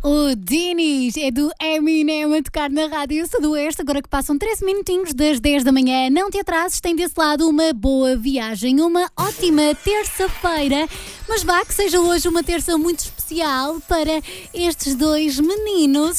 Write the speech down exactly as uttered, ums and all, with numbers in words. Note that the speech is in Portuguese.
O Dinis é do Eminem a tocar na Rádio Sudoeste. Agora que passam treze minutinhos das dez da manhã. Não te atrases, tem desse lado uma boa viagem, uma ótima terça-feira. Mas vá que seja hoje uma terça muito especial para estes dois meninos.